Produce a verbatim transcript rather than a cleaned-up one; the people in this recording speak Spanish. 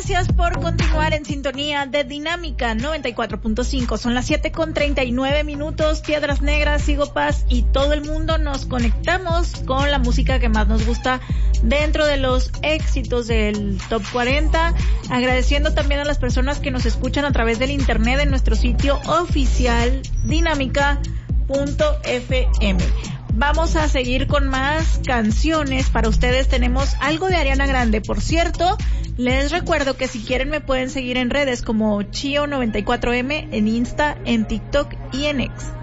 Gracias por continuar en sintonía de Dinámica noventa y cuatro punto cinco. Son las siete con treinta y nueve minutos. Piedras Negras, Sigo Paz y todo el mundo nos conectamos con la música que más nos gusta dentro de los éxitos del Top cuarenta. Agradeciendo también a las personas que nos escuchan a través del internet en nuestro sitio oficial dinámica punto f m. Vamos a seguir con más canciones para ustedes. Tenemos algo de Ariana Grande. Por cierto, les recuerdo que si quieren me pueden seguir en redes como Chio noventa y cuatro eme, en Insta, en TikTok y en X.